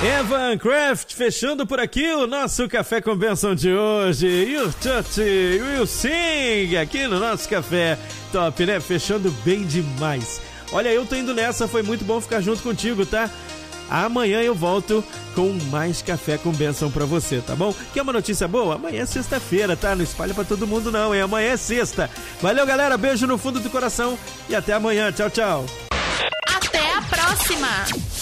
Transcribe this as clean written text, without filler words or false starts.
Evan Craft fechando por aqui o nosso Café com Bênção de hoje. You touch, will sing aqui no nosso café. Top, né? Fechando bem demais. Olha, eu tô indo nessa, foi muito bom ficar junto contigo, tá? Amanhã eu volto com mais Café com Bênção pra você, tá bom? Quer uma notícia boa? Amanhã é sexta-feira, tá? Não espalha pra todo mundo não, hein? Amanhã é sexta. Valeu, galera, beijo no fundo do coração e até amanhã. Tchau, tchau. Até a próxima!